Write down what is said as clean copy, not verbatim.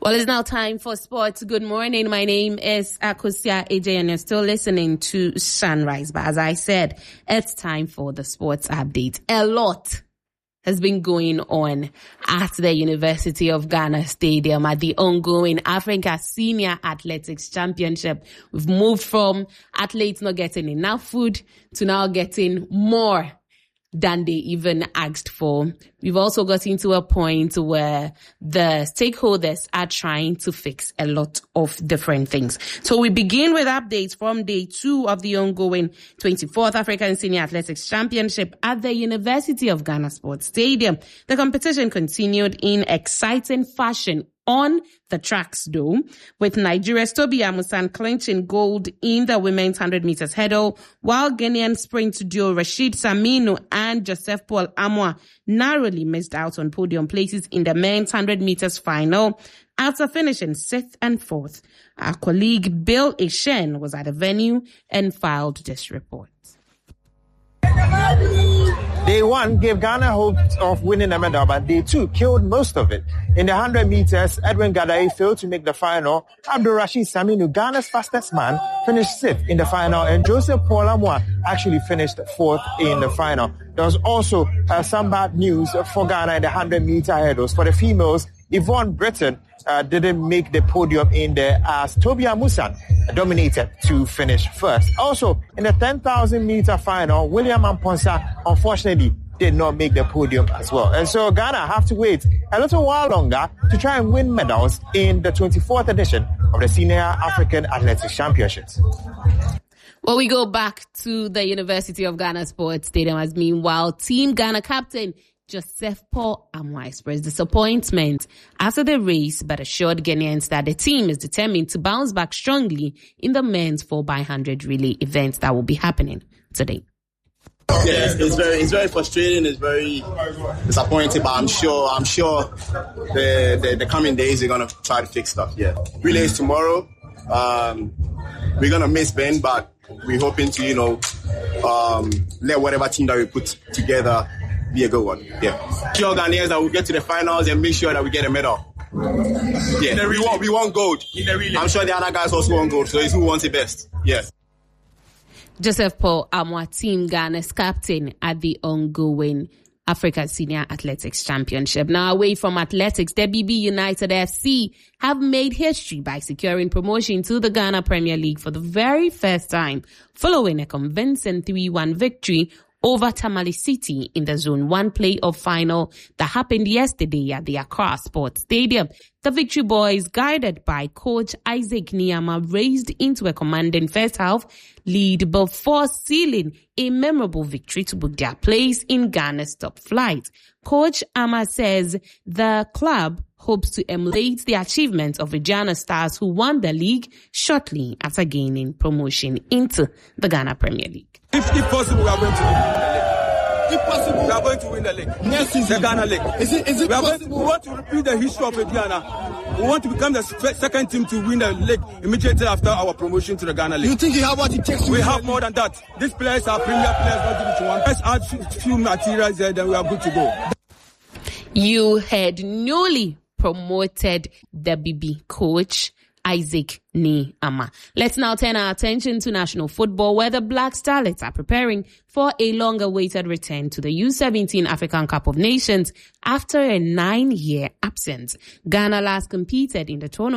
Well, it's now time for sports. Good morning. My name is Akosia AJ and you're still listening to Sunrise. But as I said, it's time for the sports update. A lot has been going on at the University of Ghana Stadium at the ongoing Africa Senior Athletics Championship. We've moved from athletes not getting enough food to now getting more than they even asked for. We've also gotten to a point where the stakeholders are trying to fix a lot of different things. So we begin with updates from day 2 of the ongoing 24th African Senior Athletics Championship at the University of Ghana Sports Stadium. The competition continued in exciting fashion on the tracks though, with Nigeria's Tobi Amusan clinching gold in the women's 100 meters hurdle, while Ghanaian sprint duo Rashid Saminu and Joseph Paul Amwa narrowly missed out on podium places in the men's 100 meters final after finishing 6th and 4th. Our colleague Bill Ishen was at the venue and filed this report. Day 1 gave Ghana hopes of winning a medal, but Day 2 killed most of it. In the 100 meters, Edwin Gadai failed to make the final. Abdul Rashid Saminu, Ghana's fastest man, finished 6th in the final, and Joseph Paul Amwa actually finished 4th in the final. There was also some bad news for Ghana in the 100-meter hurdles. For the females, Yvonne Britton didn't make the podium in there as Tobi Amusan dominated to finish first. Also, in the 10,000-meter final, William Amponsa unfortunately did not make the podium as well. And so Ghana have to wait a little while longer to try and win medals in the 24th edition of the Senior African Athletics Championships. Well, we go back to the University of Ghana Sports Stadium as meanwhile, Team Ghana captain Joseph Paul Amwa expressed disappointment after the race, but assured Ghanaians that the team is determined to bounce back strongly in the men's 4x100 relay events that will be happening today. Yeah, it's very frustrating. It's very disappointing, but I'm sure the coming days they're gonna try to fix stuff. Yeah, relays tomorrow. We're gonna miss Ben, but we're hoping to let whatever team that we put together be a good one. Yeah, sure Ghanaians that will get to the finals and make sure that we get a medal. Yeah, we want gold. I'm sure the other guys also want gold, so it's who wants it best. Yeah. Joseph Paul Amwa, Team Ghana's captain at the ongoing Africa Senior Athletics Championship. Now, away from athletics, the BB United FC have made history by securing promotion to the Ghana Premier League for the very first time, following a convincing 3-1 victory over Tamale City in the Zone 1 playoff final that happened yesterday at the Accra Sports Stadium. The Victory Boys, guided by coach Isaac Niama, raced into a commanding first half lead before sealing a memorable victory to book their place in Ghana's top flight. Coach Ama says the club hopes to emulate the achievements of Regina Stars, who won the league shortly after gaining promotion into the Ghana Premier League. If possible, we are going to win the league. If possible, we are going to win the league. Next season, the Ghana League. Is it possible? We want to repeat the history of Ghana. We want to become the second team to win the league immediately after our promotion to the Ghana League. You think you have what it takes to win? We have more than that. These players are premier players, not division one. Let's add few materials there, then we are good to go. You had newly promoted the BB coach Isaac Niama. Let's now turn our attention to national football, where the Black Starlets are preparing for a long-awaited return to the U17 African Cup of Nations after a 9-year absence. Ghana last competed in the tournament